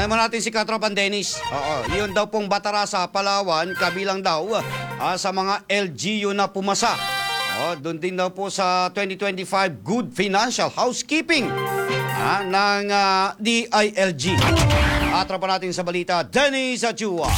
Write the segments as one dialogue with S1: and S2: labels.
S1: Unahin mo natin si Katropan Dennis. Oo, yun daw pong Batara sa Palawan, kabilang daw sa mga LGU na pumasa. Doon din daw po sa 2025 Good Financial Housekeeping ng DILG. Atrapan natin sa balita, Dennis Achua.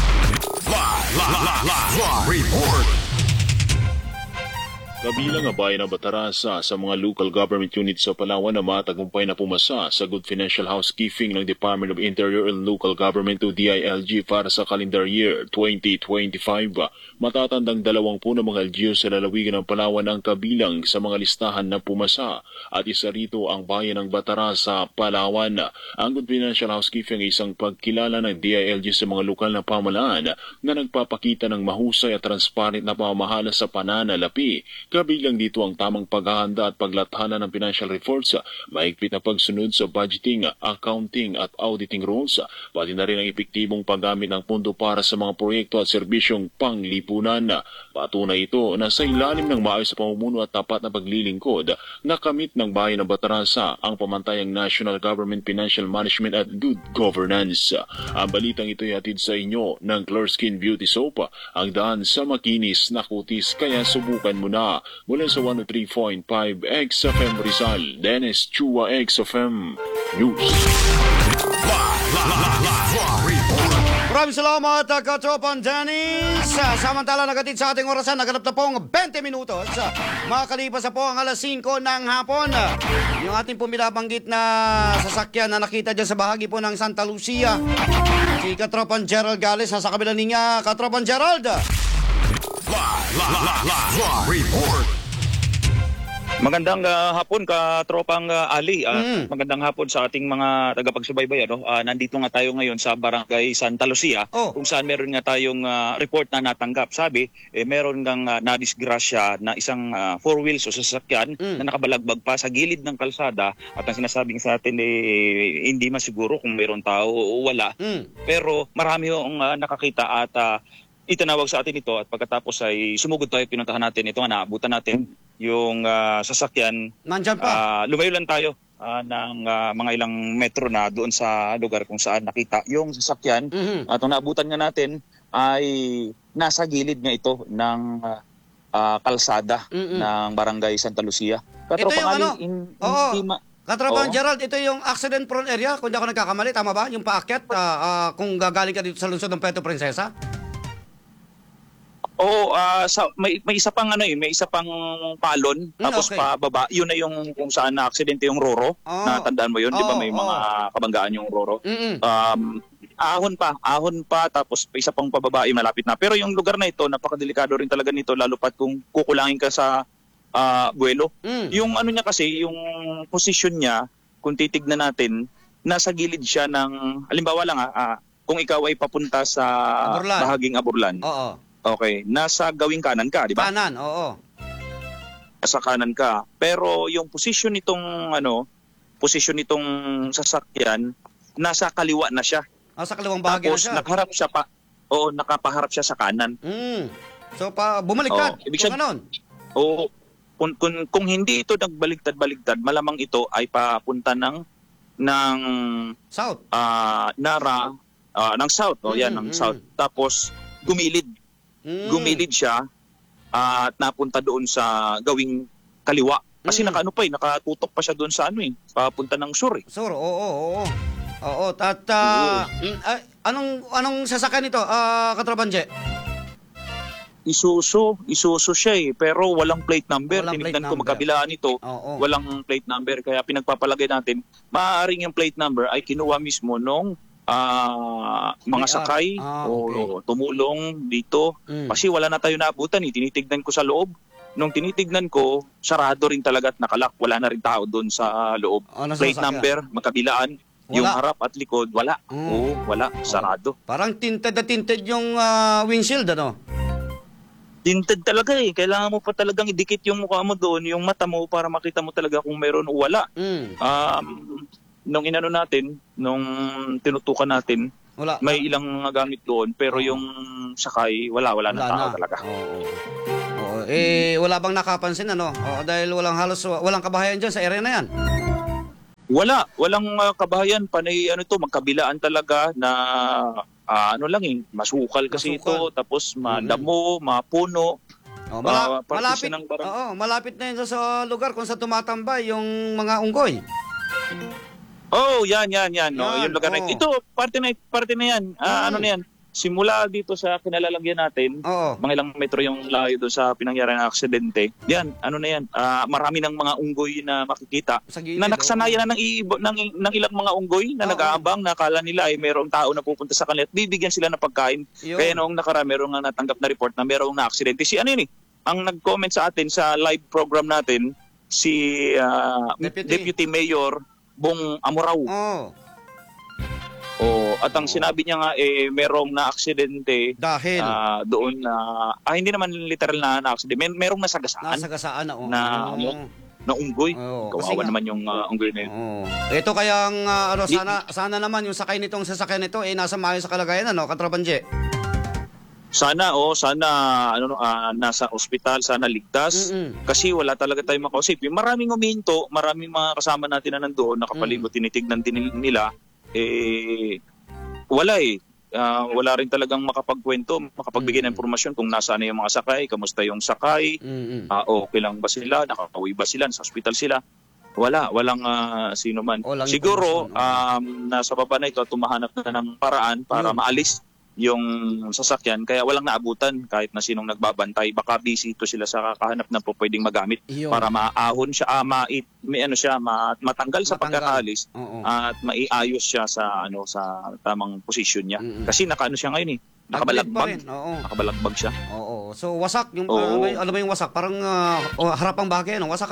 S2: Live report.
S3: Kabilang ang bayan ng Batarasa sa mga local government units sa Palawan na matagumpay na pumasa sa Good Financial Housekeeping ng Department of Interior and Local Government o DILG para sa calendar year 2025. Matatandang 20 na mga LGU sa lalawigan ng Palawan ang kabilang sa mga listahan na pumasa at isa rito ang bayan ng Batarasa, Palawan. Ang Good Financial Housekeeping ay isang pagkilala ng DILG sa mga lokal na pamahalaan na nagpapakita ng mahusay at transparent na pamamahala sa pananalapi. Kabilang dito ang tamang paghahanda at paglathala ng financial reports, mahigpit na pagsunod sa budgeting, accounting at auditing rules, pati na rin ang epektibong paggamit ng pondo para sa mga proyekto at serbisyong panglipunan. Patunay ito na sa ilalim ng maayos sa pamumuno at tapat na paglilingkod, nakamit ng bayan ng Batarasa ang pamantayang National Government Financial Management at Good Governance. Ang balitang ito ay hatid sa inyo ng Clearskin Beauty Soap, ang daan sa makinis na kutis, kaya subukan mo na. Mula sa 103.5 XFM Rizal, Dennis Chua XFM News.
S1: Maraming salamat, Katropan Dennis. Samantala nagatid sa ating orasan, naganap na pong 20 minutos. Makakalipas na po ang alas 5 ng hapon. Yung ating pong binabanggit na sasakyan na nakita dyan sa bahagi po ng Santa Lucia. Si Katropan Gerald Gales, nasa kabilang linya. Katropan Gerald.
S2: Live report.
S4: Magandang hapon Katropang Ali. Magandang hapon sa ating mga tagapagsubaybay. Nandito nga tayo ngayon sa Barangay Santa Lucia, kung saan meron nga tayong report na natanggap. Sabi, meron ngang nadisgrasya na isang four wheels o sasakyan na nakabalagbag pa sa gilid ng kalsada, at ang sinasabing sa atin hindi masiguro kung meron tao o wala. Pero marami yung nakakita at itinawag sa atin ito, at pagkatapos ay sumugod tayo, pinuntahan natin ito, naabutan natin yung sasakyan.
S1: Nandyan pa.
S4: Lumayo lang tayo ng mga ilang metro na doon sa lugar kung saan nakita yung sasakyan. At ang naabutan nga natin ay nasa gilid nga ito ng kalsada ng Barangay Santa Lucia.
S1: Ito yung ano? Katropan
S4: Oo.
S1: Gerald, ito yung accident prone area, kung di ako nagkakamali, tama ba? Yung paakyat, kung gagaling ka dito sa lungsod ng Puerto Princesa?
S4: Oo, may isa pang may isa pang palon, tapos
S1: okay.
S4: pababa. Yun na yung kung saan na aksidente yung Roro. Natandaan mo yun, di ba may mga kabanggaan yung Roro? Ahon pa, tapos isa pang pababa yung malapit na. Pero yung lugar na ito, napakadelikado rin talaga nito, lalo pat kung kukulangin ka sa buwelo. Yung ano niya kasi, yung position niya, kung titignan natin, nasa gilid siya ng, halimbawa lang kung ikaw ay papunta sa
S1: Aburlan.
S4: bahaging Aburlan.
S1: Oo.
S4: Okay, nasa gawing kanan ka, di ba?
S1: Kanan, oo.
S4: Nasa kanan ka. Pero yung posisyon nitong sasakyan, nasa kaliwa na siya.
S1: Sa kaliwang bahagi
S4: Tapos
S1: na siya.
S4: nakaharap siya nakapaharap siya sa kanan.
S1: So, bumaliktad.
S4: Ibig sabihin,
S1: ganon.
S4: kung hindi ito nagbaligtad, malamang ito ay papunta ng
S1: South.
S4: Nara, ng south, ng south. Tapos gumilid siya at napunta doon sa gawing kaliwa. Kasi nakatutok pa siya doon sa papunta ng sur.
S1: Sur, oo. At anong sasakyan ito, Katropan Je?
S4: Isuzu siya pero walang plate number.
S1: Walang
S4: Tinignan
S1: plate
S4: ko
S1: number.
S4: magkabilaan ito, walang plate number. Kaya pinagpapalagay natin, maaaring yung plate number ay kinuha mismo nung mga sakay o tumulong dito. Kasi wala na tayo naabutan. Tinitignan ko sa loob. Nung tinitignan ko, sarado rin talaga at nakalak. Wala na rin tao doon sa loob. Plate number, magkabilaan.
S1: Wala.
S4: Yung harap at likod, wala. Wala. Sarado.
S1: Parang tinted na tinted yung windshield, ano?
S4: Tinted talaga Kailangan mo pa talagang idikit yung mukha mo doon, yung mata mo, para makita mo talaga kung meron o wala. Nung inano natin, nung tinutukan natin,
S1: Wala.
S4: may ilang mga gamit doon, pero yung sakay, wala na tao talaga.
S1: Oo. Wala bang nakapansin, ano? Dahil walang kabahayan dyan sa area na yan.
S4: Walang kabahayan, panay ano to, magkabilaan talaga na masukal kasi
S1: Masukal.
S4: ito, tapos madamo, mapuno.
S1: Oh,
S4: parte
S1: malapit,
S4: siya ng barangay.
S1: oo, malapit na yun sa lugar kung sa tumatambay yung mga unggoy.
S4: Oh, yan. No,
S1: Yan,
S4: yung lugar na
S1: oo.
S4: ito, parte na yan. Ano na yan? Simula dito sa kinalalagyan natin,
S1: Oo.
S4: mga ilang metro yung layo doon sa pinangyarihan ng aksidente. Yan, ano na yan? Marami ng mga unggoy na makikita.
S1: Sa gilid,
S4: Na nakasanayan na ng ilang mga unggoy na
S1: Oo.
S4: nag-aabang, na akala nila ay mayroong tao na pupunta sa kanila at bibigyan sila ng pagkain.
S1: Yun.
S4: Kaya noong nakaraan, mayroong natanggap na report na mayroong na-aksidente. Si ano yun eh, ang nag-comment sa atin sa live program natin, si Deputy Mayor Bong Amorao.
S1: Oo.
S4: At ang sinabi niya nga merong na-aksidente
S1: Dahil
S4: doon na hindi naman literal na aksidente. Merong nasagasaan
S1: nasagasaan na. Oo.
S4: na na unggoy.
S1: Oo, kasi
S4: Kawawa
S1: nga-
S4: naman yung unggoy na yun.
S1: Oo. Ito kayang sana naman yung sakay nitong sasakyan nito nasa maayos sa kalagayan Katrobanje.
S4: Sana nasa ospital, sana ligtas. Kasi wala talaga tayong makausip. Maraming uminto, maraming mga kasama natin na nandoon, nakapalibot, tinitignan din nila. Wala wala rin talagang makapagkwento, makapagbigay ng impormasyon kung nasaan yung mga sakay, kamusta yung sakay, okay lang ba sila, nakakauwi ba sila, sa ospital sila. Walang sino man.
S1: Walang
S4: Siguro
S1: impormasyon,
S4: nasa baba na ito tumahanap na ng paraan para maalis yung sasakyan, kaya walang naabutan kahit na sinong nagbabantay. Baka busy ito sila sa kakahanap ng pwedeng magamit
S1: Iyon.
S4: para maahon siya, matanggal sa pagkakaalis
S1: Oo.
S4: at maiayos siya sa sa tamang posisyon niya.
S1: Mm-mm.
S4: Kasi nakaano siya ngayon
S1: Nagbalag pa
S4: nakabalagbag.
S1: rin. Oo.
S4: Nakabalagbag siya.
S1: Oo. So wasak yung
S4: Oo.
S1: ano ba yung wasak? Parang harapang bagay wasak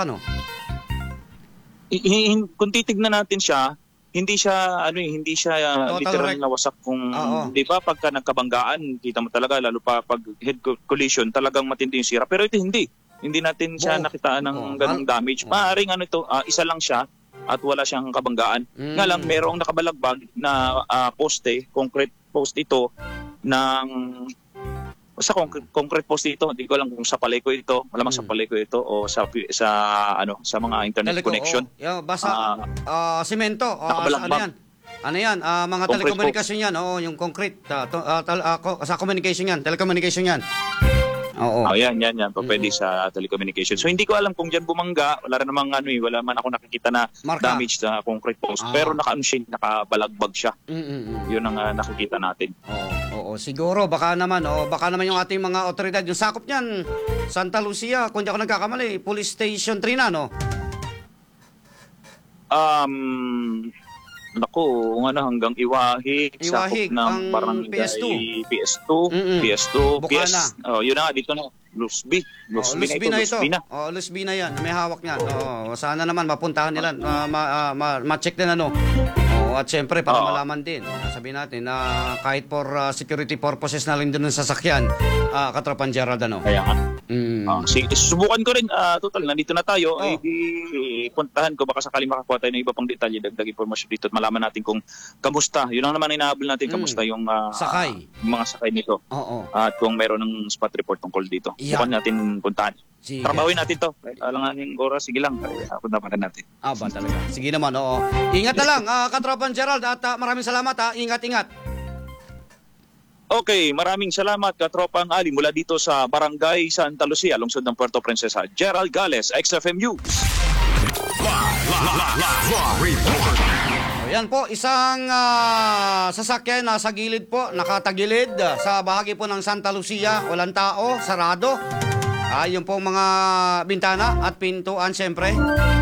S4: Kung titignan natin siya, hindi siya
S1: Total
S4: literal
S1: wreck.
S4: na wasak kung
S1: Oo.
S4: 'di ba pagka nagkabanggaan, kita mo talaga lalo pa pag head collision, talagang matindi yung sira. Pero ito hindi natin siya
S1: Oo.
S4: nakitaan ng
S1: Oo.
S4: ganung damage. Maaring isa lang siya at wala siyang kabanggaan. Nga lang merong nakabalagbag na poste, concrete post ito ng sa concrete post ito. Hindi ko alam kung sa Paleco ito, malamang sa Paleco ito o sa mga internet connection.
S1: Basta simento.
S4: Nakabalagbag.
S1: Ano yan? Mga
S4: Concrete
S1: telekomunikasyon yan. Oo, yung concrete. Sa communication yan. Telecommunication yan. Oo.
S4: Yan. Pwede sa telecommunication. So hindi ko alam kung diyan bumangga, wala rin namang wala man ako nakikita na
S1: Marka.
S4: damage sa concrete post. Pero nakabalagbag siya. Yun ang nakikita natin.
S1: Oo, siguro baka naman yung ating mga otoridad, yung sakop niyan Santa Lucia, kung di ako nagkakamali, Police Station 3 na, no?
S4: Hanggang Iwahig, sakop ng
S1: ang
S4: barangay
S1: PS2.
S4: PS2,
S1: Bukana.
S4: yun na nga, dito na, Lusby na ito.
S1: Lusby na yan, may hawak niyan. Sana naman mapuntahan nila, ma-check din at syempre para malaman din, sabihin natin na kahit for security purposes na lang din ng sasakyan, Katropan Gerald,
S4: Kaya nga. Subukan ko rin, total, nandito na tayo, puntahan ko, baka sakali makakuha tayo ng iba pang detalye, dagdag informasyon dito at malaman natin kung kamusta. Yun lang naman inahabol natin, kamusta yung
S1: sakay.
S4: Mga sakay nito.
S1: Oo.
S4: At kung meron ng spot report tungkol dito.
S1: Yeah.
S4: Subukan natin puntahan.
S1: Sige.
S4: Trabawin natin to. Alanganin oras, sige lang. Punta pa rin natin.
S1: Ba talaga? Sige naman, oo. Ingat na lang, Katropan Gerald, at maraming salamat, Ingat.
S4: Okay, maraming salamat Katropang Ali mula dito sa Barangay Santa Lucia, lungsod ng Puerto Princesa. Gerald Gales, XFM News.
S2: Live report.
S1: Yan po, isang sasakyan nasa gilid po, nakatagilid sa bahagi po ng Santa Lucia, walang tao, sarado. Yung po mga bintana at pintuan, syempre.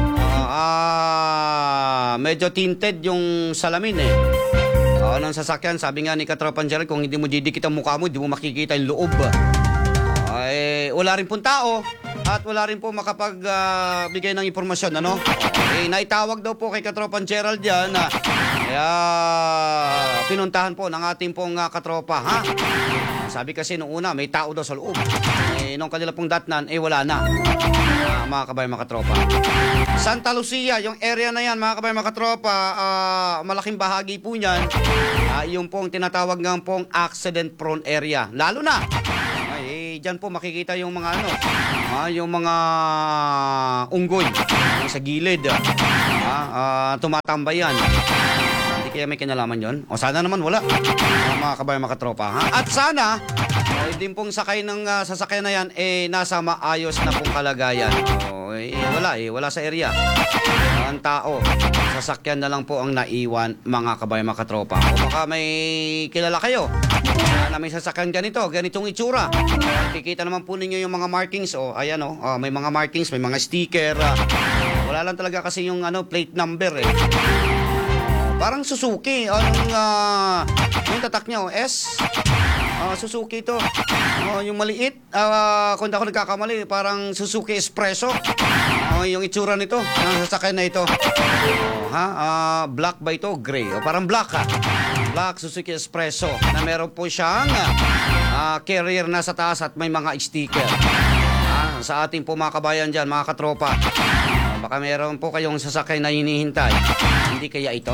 S1: Medyo tinted yung salamin ng sasakyan. Sabi nga ni Katropan Gerald, kung hindi mo didikit ang mukha mo, hindi mo makikita yung loob. Wala rin pong tao at wala rin po makapagbigay ng impormasyon. Naitawag daw po kay Katropan Gerald yan. Kaya pinuntahan po ng ating pong katropa. Sabi kasi nung una, may tao daw sa loob. Nung kanila pong datnan, wala na. Mga kabayan, mga katropa. Santa Lucia, yung area na yan, mga kabayan, mga katropa, malaking bahagi po niyan, yung pong tinatawag ng pong accident-prone area. Lalo na, dyan po makikita yung mga yung mga unggoy sa gilid. tumatambay yan. Hindi kaya may kinalaman yon? O sana naman wala. Mga kabayan, mga katropa. Ha? At sana, din pong sakay ng sasakyan na yan, nasa maayos na pong kalagayan. Wala sa area. Ang tao, sasakyan na lang po ang naiwan, mga kabayan, mga katropa. O baka may kilala kayo na may sasakyan ganitong itsura. Kikita naman po ninyo yung mga markings. Ayan may mga markings, may mga sticker. Wala lang talaga kasi yung plate number Parang Suzuki. Yung tatak niya, S. Suzuki to. Yung maliit. Kung hindi ako nagkakamali, parang Suzuki Espresso. Yung itsura nito, ng sasakyan na ito. Black ba ito? Gray. Parang black Black Suzuki Espresso. Na meron po siyang carrier na sa taas at may mga sticker. Sa ating po mga kabayan dyan, mga katropa. Baka meron po kayong sasakyan na hinihintay. Hindi kaya ito?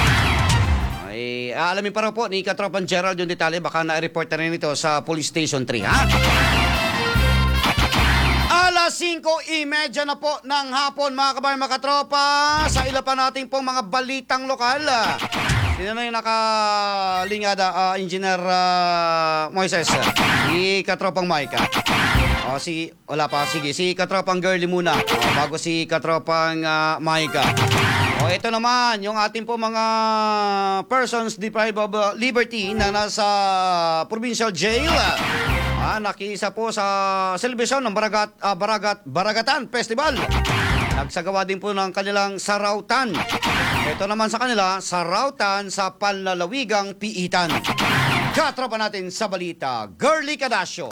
S1: Alamin pa rin po ni Katropan Gerald yung detalye. Baka na-report na rin ito sa Police Station 3, Alas 5:30 na po ng hapon, mga kabayan, mga katropa. Sa ilan pa nating pong mga balitang lokal. Sino na yung nakalingada, Engineer Moises? Si Katropang Micah. Si Katropang Girlie muna. Bago si Katropang Micah. Ito naman, yung ating po mga persons deprived of liberty na nasa provincial jail. Nakiisa po sa celebration ng Baragatan Festival. Nagsagawa din po ng kanilang sarautan. Ito naman sa kanila, sarautan sa panlalawigang piitan. Katropa natin sa balita, Girlie Cadasio.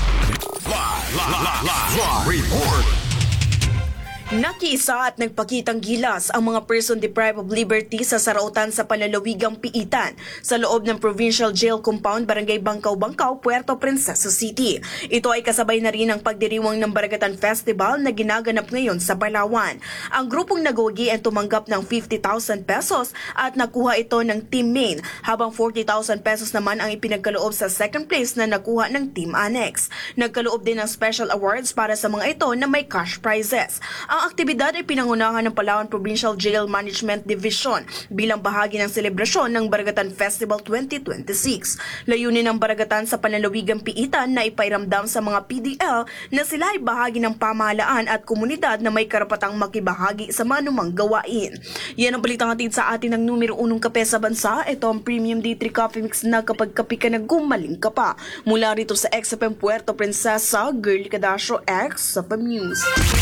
S2: Live report.
S5: Nakiisa at nagpakitang gilas ang mga person deprived of liberty sa sarautan sa panlalawigang piitan sa loob ng Provincial Jail Compound, Barangay Bangkaw-Bangkaw, Puerto Princesa City. Ito ay kasabay na rin ang pagdiriwang ng Baragatan Festival na ginaganap ngayon sa Palawan. Ang grupong nagawagi ay tumanggap ng 50,000 pesos at nakuha ito ng Team Main, habang 40,000 pesos naman ang ipinagkaloob sa second place na nakuha ng Team Annex. Nagkaloob din ng special awards para sa mga ito na may cash prizes. Ang aktibidad ay pinangunahan ng Palawan Provincial Jail Management Division bilang bahagi ng selebrasyon ng Baragatan Festival 2026. Layunin ng Baragatan sa panlalawigang piitan na ipairamdam sa mga PDL na sila ay bahagi ng pamahalaan at komunidad na may karapatang makibahagi sa manumang gawain. Yan ang balitang hatid sa atin ng numero 1 kape sa bansa. Ito ang Premium D3 Coffee Mix na kapag kape ka na gumaling ka pa. Mula rito sa XFM Puerto Princesa, Girlie Cadasio, XFM News.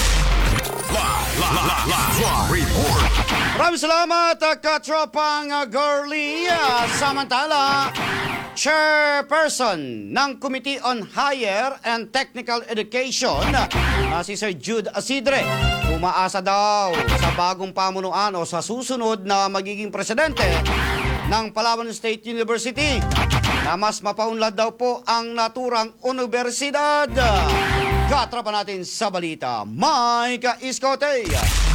S2: Live report.
S1: Maraming salamat, Katropang Girlie. Samantala, Chairperson ng Committee on Higher and Technical Education, si Sir Jude Asidre, umaasa daw sa bagong pamunuan o sa susunod na magiging presidente ng Palawan State University na mas mapaunlad daw po ang naturang universidad. Katropa natin sa balita, Micah Iscote.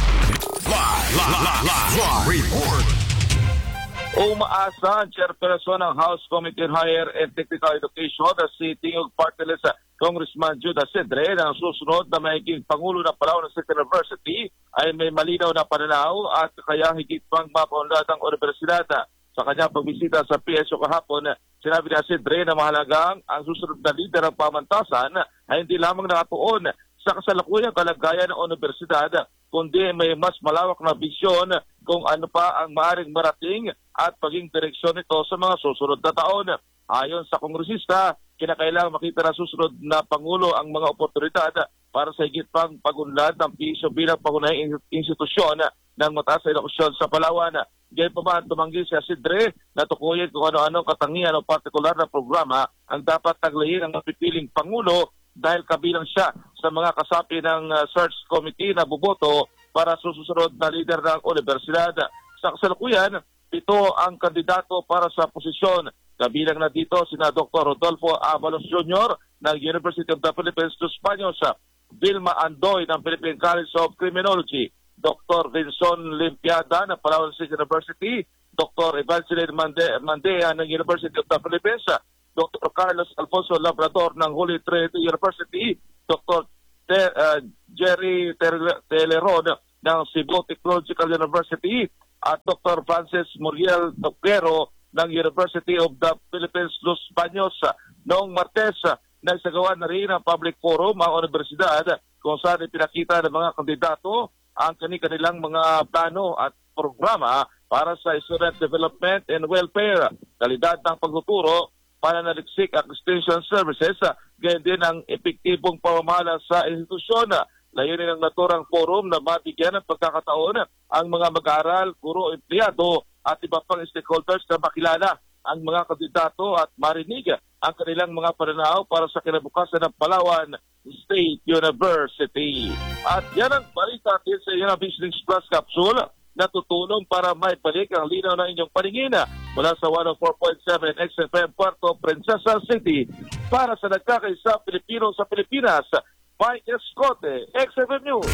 S2: Live report.
S4: Umaasa ang chairperson ng House Committee on Higher and Technical Education na si Tingog Party List Congressman Jude Asidre na susunod na magiging Pangulo ng Palawan State University ay may malinaw na pananaw at kaya higit pang mapaunlad ang universidad. Sa kanyang pagbisita sa PSO kahapon, sinabi ni Asidre na mahalagang ang susunod na lider ng pamantasan ay hindi lamang nakatuon sa kasalukuyang kalagayan ng universidad, kundi may mas malawak na bisyon kung ano pa ang maaaring marating at paging direksyon nito sa mga susunod na taon. Ayon sa kongresista, kinakailangan makita na susunod na Pangulo ang mga oportunidad para sa higit pang pagunlad ng PSO bilang pangunahing institusyon ng mataas na edukasyon sa Palawan. Gayon pa man, tumanggi si Asidre na tukuyin kung ano-ano katangian o partikular na programa ang dapat taglayin ng napipiling Pangulo dahil kabilang siya sa mga kasapi ng search committee na buboto para susunod na lider ng universidad. Sa kasalukuyan, 7 ang kandidato para sa posisyon. Kabilang na dito sina Dr. Rodolfo Avalos Jr. ng University of the Philippines Dos Baños, Vilma Andoy ng Philippine College of Criminology, Dr. Vinson Limpiada ng Palawan State University, Dr. Evangeline Mandea ng University of the Philippines, Dr. Carlos Alfonso Labrador ng Holy Trinity University, Dr. Jerry Teleron
S6: ng Cebu Technological University at Dr. Francis Muriel Toquero ng University of the Philippines Los Baños. Noong Martes, nagsagawa na rin ang public forum ang universidad kung saan ipinakita ng mga kandidato ang kanilang mga plano at programa para sa student development and welfare, kalidad ng pagtuturo, pananaliksik at extension services, gayon din ang epektibong pamamahala sa institusyon. Layunin ng naturang forum na mabigyan ng pagkakataon ang mga mag-aaral, guro, empleyado at iba pang stakeholders na makilala ang mga kandidato at marinig ang kanilang mga pananaw para sa kinabukasan ng Palawan State University. At yan ang balita atin sa inyong Business Plus Capsule na tutulong para maibalik ang linaw ng inyong paningin mula sa 104.7 XFM Puerto Princesa City para sa nagkakaisa Pilipino sa Pilipinas. Mike Escote, XFM News.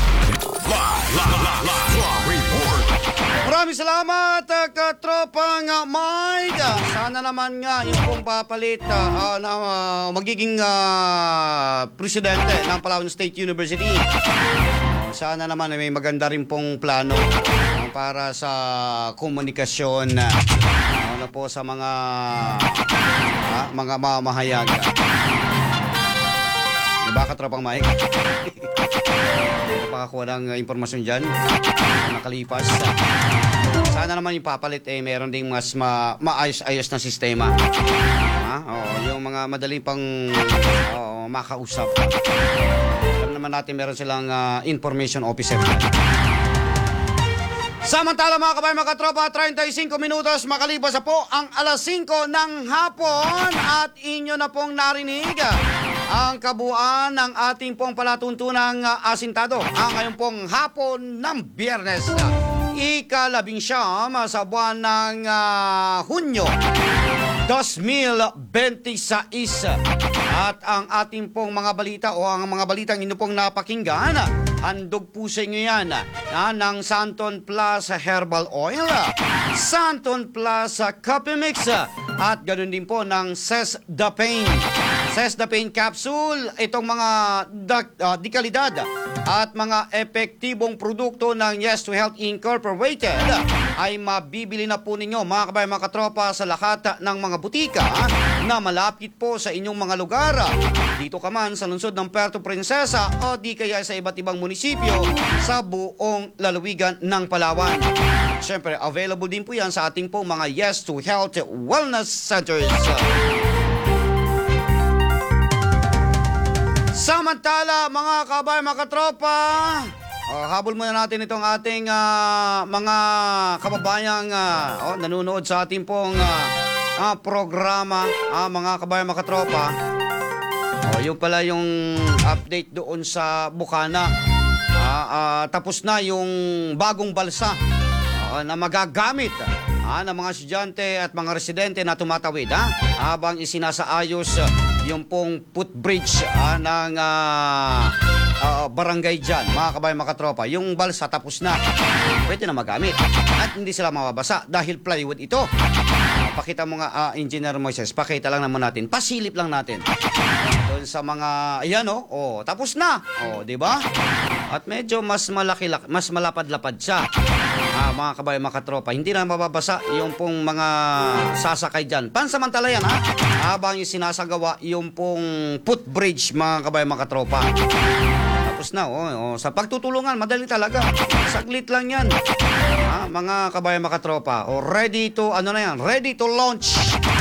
S2: Live report.
S1: Maraming salamat, katropang Mike. Sana naman nga yung pong papalit na magiging presidente ng Palawan State University. Sana naman may maganda rin pong plano para sa komunikasyon po sa mga mamahayag. Diba, katropang Mike? Pakakuha ng impormasyon dyan nakalipas. Sana naman yung papalit meron ding mas maayos-ayos na sistema. Yung mga madali pang makausap. Alam naman natin meron silang information officer. Samantala mga kabayan, mga katropa, 35 minutos makalipas na po ang alas 5 ng hapon at inyo na pong narinig ang kabuuan ng ating pong palatuntunang asintado ang ngayon pong hapon ng Biyernes, ika-19 sa buwan ng Hunyo 2026. At ang ating pong mga balita o ang mga balitang inyo pong napakinggan, handog po sa inyo yan ng Santon Plus Herbal Oil, Santon Plus Coffee Mix, at ganoon din po ng Cesdapane. Cesdapane Capsule, itong mga dekalidad at mga epektibong produkto ng Yes to Health Incorporated ay mabibili na po ninyo mga kabayan, mga katropa sa lahat ng mga butika na malapit po sa inyong mga lugar. Dito ka man sa lungsod ng Puerto Princesa o di kaya sa iba't ibang munisipyo sa buong lalawigan ng Palawan. Siyempre, available din po yan sa ating po mga Yes to Health Wellness Centers. Samantala, mga kabayan, mga katropa, habol muna natin itong ating mga kababayang nanonood sa ating pong programa, mga kabayan, mga katropa. Yung pala yung update doon sa Bukana. Tapos na yung bagong balsa na magagamit ng mga estudyante at mga residente na tumatawid habang isinasaayos yung pong footbridge ng barangay dyan, mga kabayan, mga katropa. Yung balsa tapos na, pwede na magamit at hindi sila mababasa dahil plywood ito. Pakita mo nga, Engineer Moises, pakita lang naman natin, pasilip lang natin doon sa mga, ayan tapos na, di ba? At medyo mas malapad-lapad siya. Mga kabayan, mga katropa, hindi na mababasa yung pong mga sasakay dyan. Pansamantala yan, habang yung sinasagawa yung pong footbridge, mga kabayan, mga katropa. Tapos na, sa pagtutulungan, madali talaga. Saglit lang yan. Mga kabayan, mga katropa, ready to launch.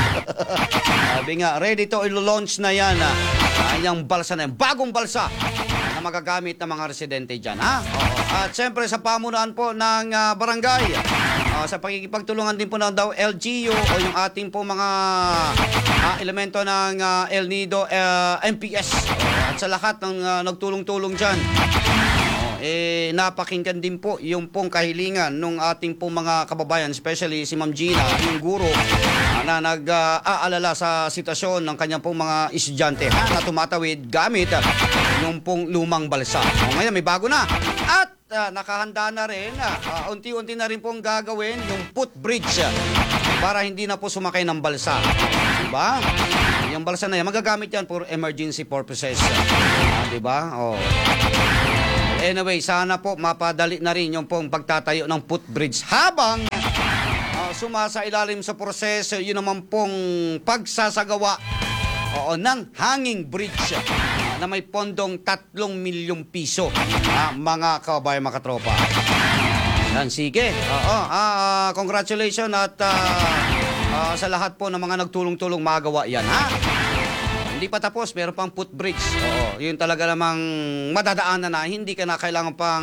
S1: Sabi nga, ready to launch na yan. Yung balsa na yan, bagong balsa na magagamit ng mga residente dyan. At siyempre sa pamunuan po ng barangay, sa pagkikipagtulungan din po ng daw LGU o yung ating po mga elemento ng El Nido MPS at sa lahat ng nagtulong-tulong dyan. Napakinggan din po yung pong kahilingan ng ating pong mga kababayan, especially si Ma'am Gina, yung guro na nag-aalala sa sitwasyon ng kanyang pong mga estudyante na tumatawid gamit yung pong lumang balsa. Ngayon may bago na at nakahanda na rin, unti-unti na rin pong gagawin yung footbridge para hindi na po sumakay ng balsa. Diba? Yung balsa na yan, magagamit yan for emergency purposes. Diba? Anyway, sana po mapadali na rin yung pong pagtatayo ng footbridge habang sumasailalim sa proseso yun naman pong pagsasagawa ng hanging bridge na may pondong 3 milyong piso, mga kababayan, mga katropa. Yan, sige. Congratulations at sa lahat po ng mga nagtulong-tulong magawa yan, ha? Hindi pa tapos, meron pang footbridge. Yun talaga namang madadaanan na hindi ka na kailangan pang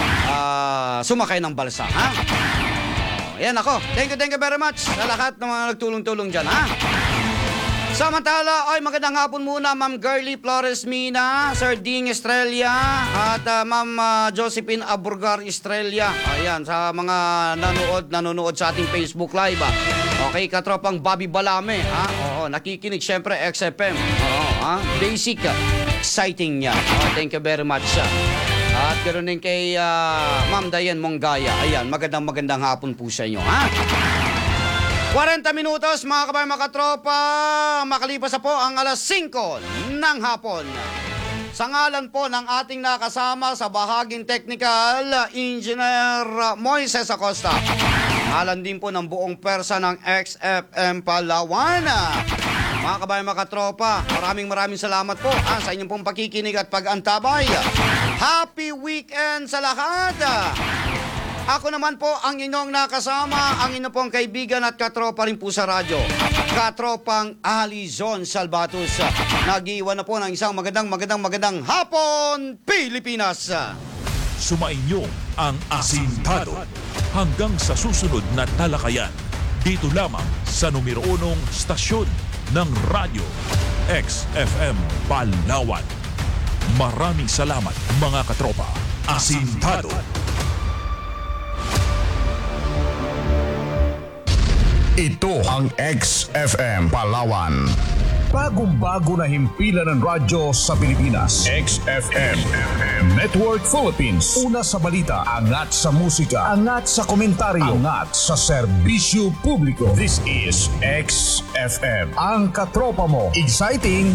S1: sumakay ng balsa, ha? Yan ako. Thank you very much sa lahat ng mga nagtulong-tulong dyan, ha? Samantala, magandang hapon muna, Ma'am Girlie Flores Mina, Sir Ding Estrella, at Ma'am Josephine Aburgar Estrella. Ayan, sa mga nanonood sa ating Facebook Live. Okay, katropang Bobby Balame, nakikinig syempre XFM. Basic, exciting niya. Thank you very much. At ganoon din kay Ma'am Dayan Monggaya. Ayan, magandang hapon po sa inyo, ha? 40 minutos, mga kabayan, mga katropa. Makalipas na po ang alas 5 ng hapon. Sa ngalan po ng ating nakasama sa bahaging technical, Engineer Moises Acosta. Ngalan din po ng buong persa ng XFM Palawan. Mga kabayan, mga katropa, maraming salamat po sa inyong pong pakikinig at pag-antabay. Happy weekend sa lahat! Ako naman po ang inyong nakasama, ang inyong pong kaibigan at katropa rin po sa radyo. Katropang Alizon Salvatus. Nag-iwan na po ng isang magandang hapon, Pilipinas!
S7: Sumainyo ang Asintado. Hanggang sa susunod na talakayan. Dito lamang sa numero 1 stasyon ng radyo, XFM Palawan. Maraming salamat, mga katropa. Asintado.
S2: Ito ang XFM Palawan.
S8: Bagong-bago na himpilan ng radyo sa Pilipinas. XFM Network Philippines. Una sa balita, angat sa musika, angat sa komentaryo, angat sa serbisyo publiko. This is XFM. Ang katropa mo. Exciting!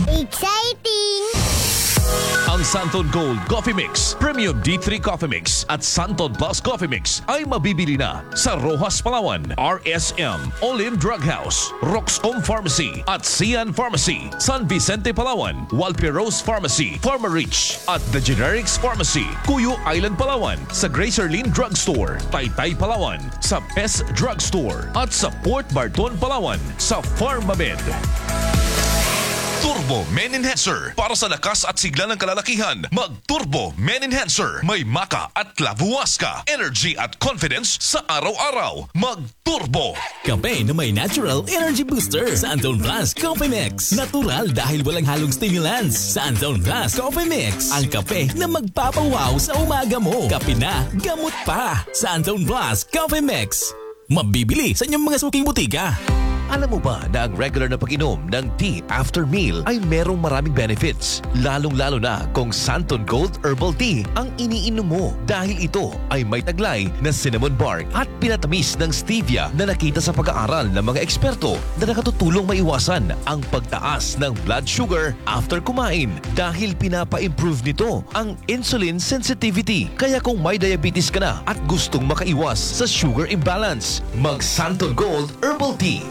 S7: Ang Santon Gold Coffee Mix, Premium D3 Coffee Mix at Santon Plus Coffee Mix ay mabibili na sa Rojas Palawan, RSM, Olive Drug House, Roxcom Pharmacy at Sian Pharmacy, San Vicente Palawan, Walperos Pharmacy, Pharmarich at The Generics Pharmacy, Cuyo Island Palawan, sa Gracerlin Drug Store, Taytay Palawan, sa Pest Drug Store at sa Port Barton Palawan, sa Pharmamed.
S9: Turbo Men Enhancer. Para sa lakas at sigla ng kalalakihan, mag-Turbo Men Enhancer. May maka at lavuas ka. Energy at confidence sa araw-araw. Mag-Turbo.
S10: Kape na may natural energy booster. Santon Plus Coffee Mix. Natural dahil walang halong stimulants. Santon Plus Coffee Mix. Ang kape na magpapawaw sa umaga mo. Kape na, gamot pa. Santon Plus Coffee Mix. Mabibili sa inyong mga suking butika.
S9: Alam mo ba na ang regular na pag-inom ng tea after meal ay merong maraming benefits? Lalong-lalo na kung Santon Gold Herbal Tea ang iniinom mo dahil ito ay may taglay na cinnamon bark at pinatamis ng stevia na nakita sa pag-aaral ng mga eksperto na nakatutulong maiwasan ang pagtaas ng blood sugar after kumain dahil pinapa-improve nito ang insulin sensitivity. Kaya kung may diabetes ka na at gustong makaiwas sa sugar imbalance, mag-Santon Gold Herbal Tea.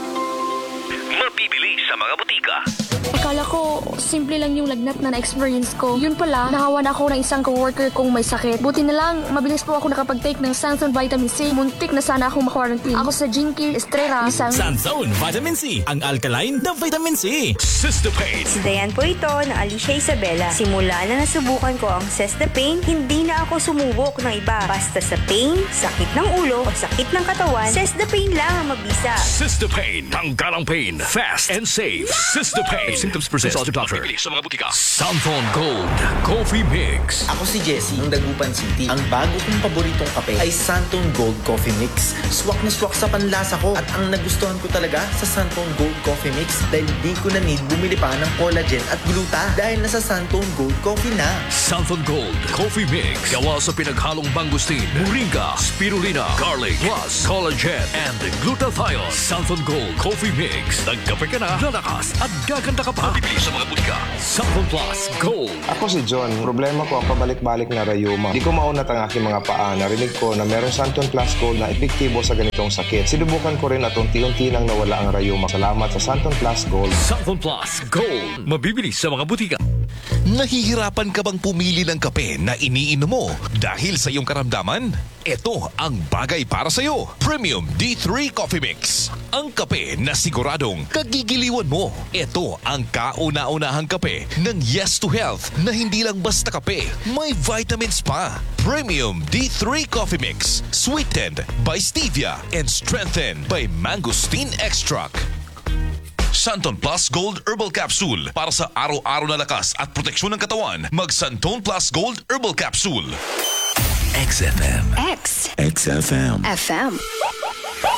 S9: Mabibili sa mga butika.
S11: Akala ko, simple lang yung lagnat na na-experience ko. Yun pala, nahawan ako ng isang coworker kong may sakit. Buti na lang, mabilis po ako nakapag-take ng Santon Vitamin C. Muntik na sana akong ma-quarantine. Ako sa Jinky Estrella, isang...
S10: Santon Vitamin C, ang alkaline na vitamin C.
S7: Cystapane.
S12: Si Dayan po ito na Alicia Isabela. Simula na nasubukan ko ang Cystapane, hindi na ako sumubok ng iba. Basta sa pain, sakit ng ulo o sakit ng katawan, Cystapane lang ang mabisa.
S7: Cystapane. Tanggal ang pain. Fast and safe. Cystapane. Symptoms persist. Consult your doctor.
S9: Sa mga butika.
S7: Santon Gold Coffee Mix.
S13: Ako si Jessie ng Dagupan City. Ang bago kong paboritong kape ay Santon Gold Coffee Mix. Swak na swak sa panlasa ko at ang nagustuhan ko talaga sa Santon Gold Coffee Mix dahil di ko na need bumili pa ng collagen at gluta dahil nasa Santon Gold Coffee na.
S7: Santon Gold Coffee Mix. Gawa sa pinaghalong mangustin, moringa, spirulina, garlic, plus collagen and glutathione. Santon Gold Coffee Mix. Nagkape ka na, lalakas at gaganda ka pa. Mabibili sa mga butika. Santon Plus Gold.
S14: Ako si John. Problema ko ang pabalik-balik na rayuma. Di ko maunat ang aking mga paa. Narinig ko na merong Santon Plus Gold na epektibo sa ganitong sakit. Sinubukan ko rin at unti-unti nang nawala ang rayuma. Salamat sa Santon Plus Gold.
S7: Santon Plus Gold. Mabibili sa mga butika.
S9: Nahihirapan ka bang pumili ng kape na iniinom mo dahil sa iyong karamdaman? Ito ang bagay para sa iyo. Premium D3 Coffee Mix. Ang kape na siguradong kagigiliwan mo. Ito ang kauna-unahang kape ng Yes to Health na hindi lang basta kape, may vitamins pa. Premium D3 Coffee Mix. Sweetened by stevia and strengthened by mangosteen extract. Santon Plus Gold Herbal Capsule. Para sa araw-araw na lakas at proteksyon ng katawan, mag Santon Plus Gold Herbal Capsule.
S10: XFM.
S15: X.
S10: XFM.
S15: FM.